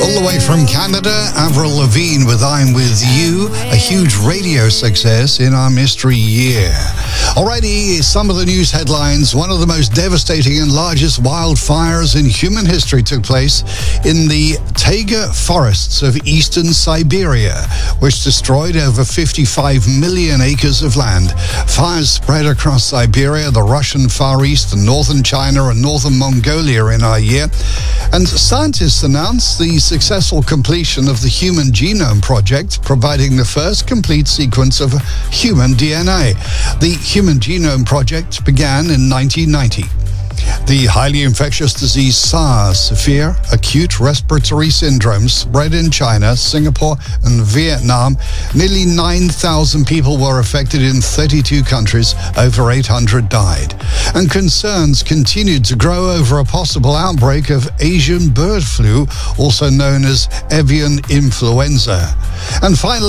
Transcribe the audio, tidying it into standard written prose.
All the way from Canada, Avril Lavigne with I'm With You, a huge radio success in our mystery year. Alrighty, some of the news headlines. One of the most devastating and largest wildfires in human history took place in the taiga forests of eastern Siberia, which destroyed over 55 million acres of land. Fires spread across Siberia, the Russian Far East, northern China and northern Mongolia in our year. And scientists announced the successful completion of the Human Genome Project, providing the first complete sequence of human DNA. The Human Genome Project began in 1990. The highly infectious disease SARS, severe acute respiratory syndrome, spread in China, Singapore and Vietnam. Nearly 9,000 people were affected in 32 countries. Over 800 died. And concerns continued to grow over a possible outbreak of Asian bird flu, also known as avian influenza. And finally,